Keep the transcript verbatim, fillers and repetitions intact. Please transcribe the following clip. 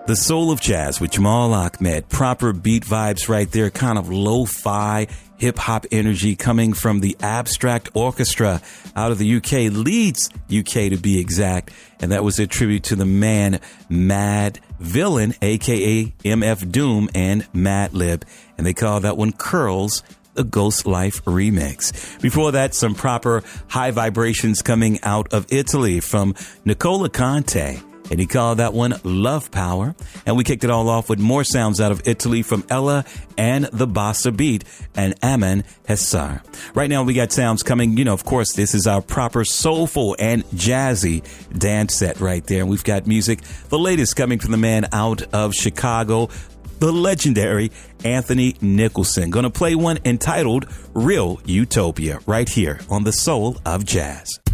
The Soul of Jazz with Jamal Ahmed. Proper beat vibes right there, kind of lo-fi hip-hop energy coming from the Abstract Orchestra out of the U K, Leeds, U K to be exact. And that was a tribute to the man Mad Villain, a k a. M F Doom and Madlib. And they call that one Curls, the Ghost Life remix. Before that, some proper high vibrations coming out of Italy from Nicola Conte. And he called that one Love Power. And we kicked it all off with more sounds out of Italy from Ella and the Bossa Beat and Aman Hessar. Right now we got sounds coming. You know, of course, this is our proper soulful and jazzy dance set right there. And we've got music, the latest coming from the man out of Chicago, the legendary Anthony Nicholson. Going to play one entitled Real Utopia right here on The Soul of Jazz.